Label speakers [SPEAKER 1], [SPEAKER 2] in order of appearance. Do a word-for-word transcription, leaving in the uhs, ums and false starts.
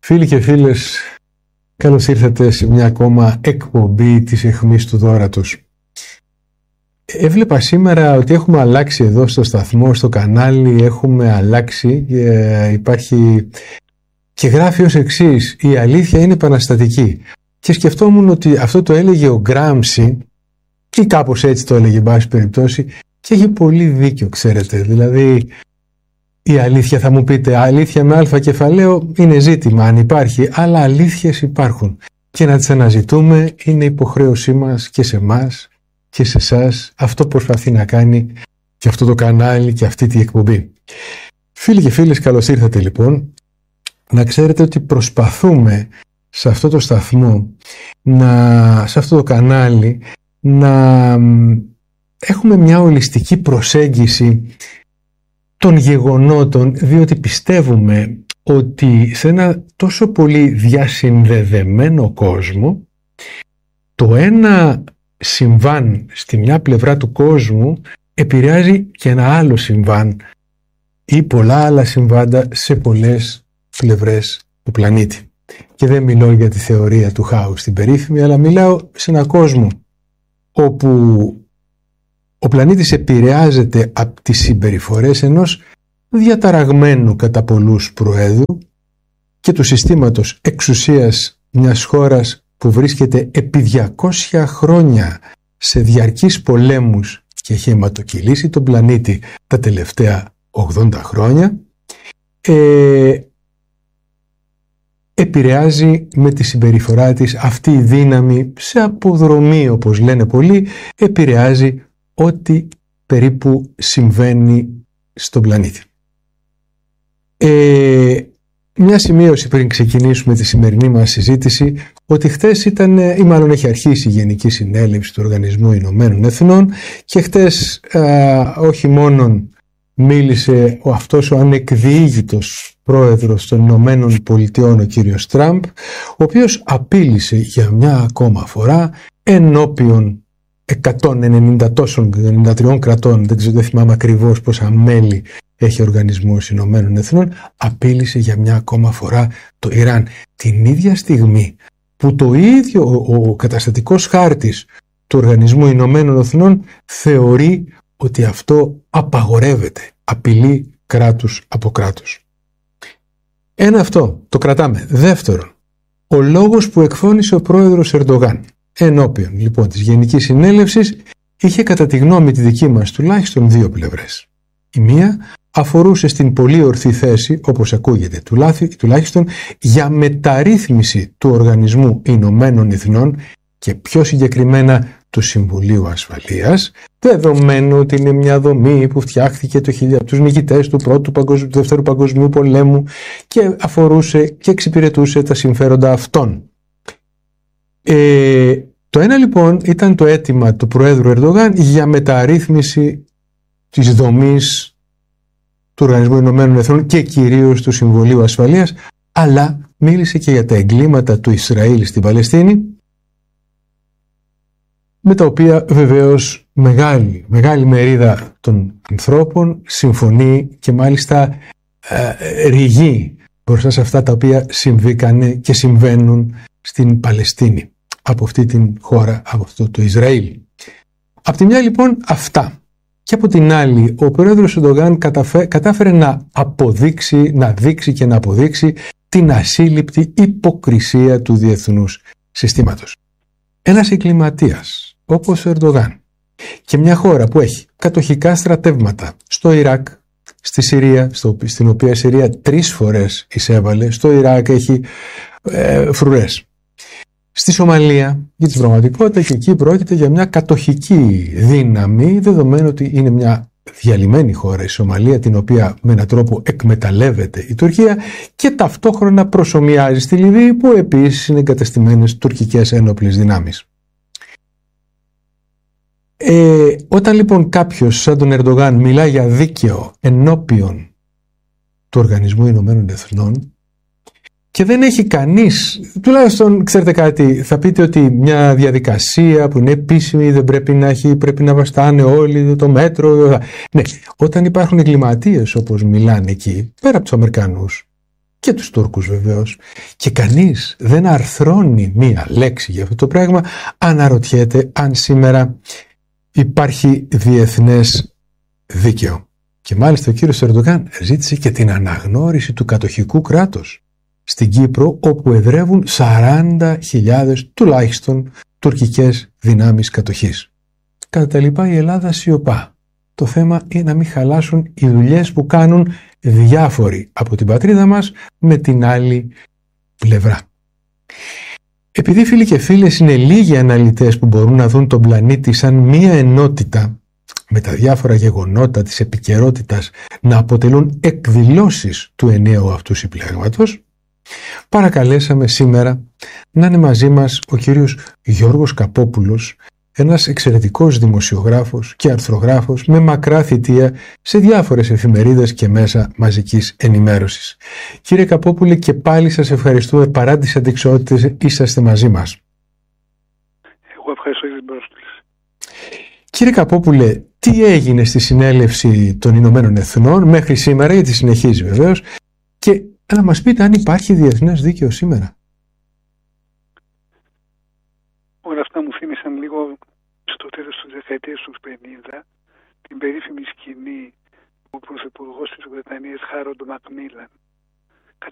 [SPEAKER 1] Φίλοι και φίλες, καλώς ήρθατε σε μια ακόμα εκπομπή της αιχμής του δώρατος. Έβλεπα σήμερα ότι έχουμε αλλάξει εδώ στο σταθμό, στο κανάλι, έχουμε αλλάξει, ε, υπάρχει και γράφει ως εξής: η αλήθεια είναι επαναστατική. Και σκεφτόμουν ότι αυτό το έλεγε ο Γκράμψι, ή κάπως έτσι το έλεγε εν πάση περιπτώσει, και έχει πολύ δίκιο, ξέρετε. Δηλαδή, η αλήθεια, θα μου πείτε, αλήθεια με αλφα κεφαλαίο είναι ζήτημα αν υπάρχει, αλλά αλήθειες υπάρχουν. Και να τις αναζητούμε είναι υποχρέωσή μας και σε εμάς και σε εσάς. Αυτό προσπαθεί να κάνει και αυτό το κανάλι και αυτή τη εκπομπή. Φίλοι και φίλες, καλώς ήρθατε λοιπόν. Να ξέρετε ότι προσπαθούμε σε αυτό το σταθμό, να, σε αυτό το κανάλι, να έχουμε μια ολιστική προσέγγιση των γεγονότων, διότι πιστεύουμε ότι σε ένα τόσο πολύ διασυνδεδεμένο κόσμο, το ένα συμβάν στη μια πλευρά του κόσμου επηρεάζει και ένα άλλο συμβάν ή πολλά άλλα συμβάντα σε πολλές πλευρές του πλανήτη. Και δεν μιλώ για τη θεωρία του χάους την περίφημη, αλλά μιλάω σε έναν κόσμο όπου ο πλανήτης επηρεάζεται από τις συμπεριφορές ενός διαταραγμένου κατά πολλούς προέδρου και του συστήματος εξουσίας μιας χώρας που βρίσκεται επί διακόσια χρόνια σε διαρκείς πολέμους και έχει αιματοκυλήσει τον πλανήτη τα τελευταία ογδόντα χρόνια, ε, επηρεάζει με τη συμπεριφορά της αυτή η δύναμη σε αποδρομή, όπως λένε πολλοί, επηρεάζει ό,τι περίπου συμβαίνει στον πλανήτη. Ε, μια σημείωση πριν ξεκινήσουμε τη σημερινή μας συζήτηση, ότι χτες ήταν, ή μάλλον έχει αρχίσει η Γενική Συνέλευση του Οργανισμού Ηνωμένων Εθνών και χτες α, όχι μόνον μίλησε ο αυτός ο ανεκδιήγητος πρόεδρος των Ηνωμένων Πολιτειών, ο κύριος Τραμπ, ο οποίος απείλησε για μια ακόμα φορά ενώπιον εκατόν ενενήντα τόσων, ενενήντα τριών κρατών, δεν ξέρω, δεν θυμάμαι ακριβώς πόσα μέλη έχει ο Οργανισμός Ηνωμένων Εθνών, απείλησε για μια ακόμα φορά το Ιράν. Την ίδια στιγμή που το ίδιο ο, ο καταστατικός χάρτης του Οργανισμού Ηνωμένων Εθνών θεωρεί ότι αυτό απαγορεύεται, απειλή κράτους από κράτους. Ένα αυτό, το κρατάμε. Δεύτερον, ο λόγος που εκφώνησε ο πρόεδρος Ερντογάν ενώπιον λοιπόν της Γενικής Συνέλευσης είχε κατά τη γνώμη τη δική μας τουλάχιστον δύο πλευρές. Η μία αφορούσε στην πολύ ορθή θέση, όπως ακούγεται τουλάχιστον, για μεταρρύθμιση του Οργανισμού Ηνωμένων Εθνών και πιο συγκεκριμένα του Συμβουλίου Ασφαλείας, δεδομένου ότι είναι μια δομή που φτιάχθηκε το χίλια από τους νικητές του πρώτου παγκοσμίου, του δεύτερου παγκοσμίου πολέμου και αφορούσε και εξυπηρετούσε τα συμφέροντα αυτών. Ε, το ένα λοιπόν ήταν το αίτημα του Προέδρου Ερντογάν για μεταρρύθμιση της δομής του Οργανισμού Ηνωμένων Εθνών και κυρίως του Συμβουλίου Ασφαλείας, αλλά μίλησε και για τα εγκλήματα του Ισραήλ στην Παλαιστίνη, με τα οποία βεβαίως μεγάλη, μεγάλη μερίδα των ανθρώπων συμφωνεί και μάλιστα ε, ρηγεί μπροστά σε αυτά τα οποία συμβήκανε και συμβαίνουν στην Παλαιστίνη, από αυτή την χώρα, από αυτό το Ισραήλ. Απ' τη μια λοιπόν αυτά. Και από την άλλη, ο πρόεδρος Ερντογάν κατάφερε να αποδείξει, να δείξει και να αποδείξει την ασύλληπτη υποκρισία του διεθνούς συστήματος. Ένας εγκληματίας όπως ο Ερντογάν και μια χώρα που έχει κατοχικά στρατεύματα στο Ιράκ, στη Συρία, στο, στην οποία η Συρία τρεις φορές εισέβαλε, στο Ιράκ έχει ε, φρουρές. Στη Σομαλία, για την πραγματικότητα, και εκεί πρόκειται για μια κατοχική δύναμη, δεδομένου ότι είναι μια διαλυμένη χώρα η Σομαλία, την οποία με έναν τρόπο εκμεταλλεύεται η Τουρκία και ταυτόχρονα προσομοιάζει στη Λιβύη, που επίσης είναι εγκατεστημένες τουρκικές ένοπλες δυνάμεις. Ε, όταν λοιπόν κάποιος σαν τον Ερντογάν μιλά για δίκαιο ενώπιον του Οργανισμού Ηνωμένων Εθνών και δεν έχει κανείς, τουλάχιστον ξέρετε κάτι, θα πείτε ότι μια διαδικασία που είναι επίσημη δεν πρέπει να έχει, πρέπει να βαστάνε όλοι το μέτρο. Ναι, όταν υπάρχουν εγκληματίες όπως μιλάνε εκεί, πέρα από τους Αμερικανούς, και τους Τούρκους βεβαίως, και κανείς δεν αρθρώνει μία λέξη για αυτό το πράγμα. Αναρωτιέται αν σήμερα υπάρχει διεθνές δίκαιο. Και μάλιστα ο κύριος Ερντογάν ζήτησε και την αναγνώριση του κατοχικού κράτους στην Κύπρο, όπου εδρεύουν σαράντα χιλιάδες τουλάχιστον τουρκικές δυνάμεις κατοχής. Κατά τα λοιπά η Ελλάδα σιωπά. Το θέμα είναι να μην χαλάσουν οι δουλειές που κάνουν διάφοροι από την πατρίδα μας με την άλλη πλευρά. Επειδή φίλοι και φίλες είναι λίγοι αναλυτές που μπορούν να δουν τον πλανήτη σαν μία ενότητα, με τα διάφορα γεγονότα της επικαιρότητας να αποτελούν εκδηλώσεις του ενιαίου αυτού συμπλέγματος, παρακαλέσαμε σήμερα να είναι μαζί μας ο κύριος Γιώργος Καπόπουλος, ένας εξαιρετικός δημοσιογράφος και αρθρογράφος με μακρά θητεία σε διάφορες εφημερίδες και μέσα μαζικής ενημέρωσης. Κύριε Καπόπουλε, και πάλι σας ευχαριστούμε, παρά τις αντικσότητες είσαστε μαζί μας.
[SPEAKER 2] Εγώ ευχαριστώ για την πρόσκληση.
[SPEAKER 1] Κύριε Καπόπουλε, τι έγινε στη συνέλευση των Ηνωμένων Εθνών μέχρι σήμερα, γιατί συνεχίζει βεβαίως, και να μας πείτε αν υπάρχει διεθνές δίκαιο σήμερα.
[SPEAKER 2] Όλα αυτά μου θύμισαν λίγο στο τέλος της δεκαετίας του πενήντα την περίφημη σκηνή που ο πρωθυπουργός της Βρετανίας Χάρολντ Μακμίλαν